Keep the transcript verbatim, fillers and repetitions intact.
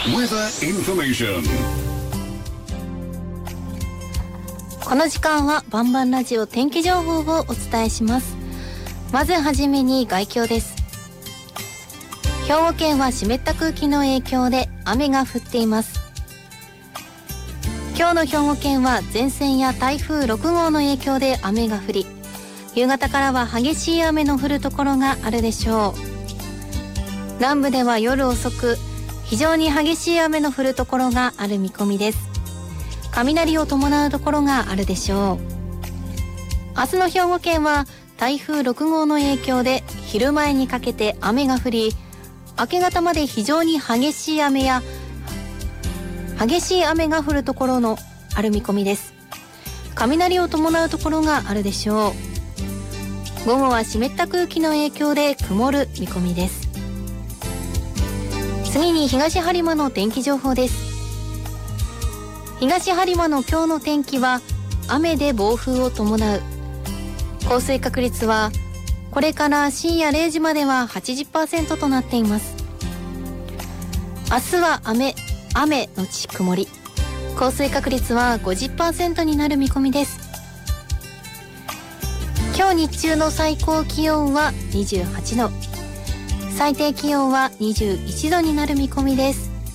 Weather information。 この時間はバンバンラジオ天気情報をお伝えします。まずはじめに概況です。兵庫県は湿った空気の影響で雨が降っています。今日の兵庫県は前線や台風ろく号の影響で雨が降り、夕方からは激しい雨の降るところがあるでしょう。南部では夜遅く非常に激しい雨の降るところがある見込みです。雷を伴うところがあるでしょう。明日の兵庫県は台風ろく号の影響で昼前にかけて雨が降り、明け方まで非常に激しい雨や激しい雨が降るところのある見込みです。雷を伴うところがあるでしょう。午後は湿った空気の影響で曇る見込みです。次に東播磨の天気情報です。東播磨の今日の天気は雨で暴風を伴う。降水確率はこれから深夜れいじまでは はちじゅっパーセント となっています。明日は雨雨のち曇り、降水確率は ごじゅっパーセント になる見込みです。今日日中の最高気温はにじゅうはちど、最低気温はにじゅういちどになる見込みです。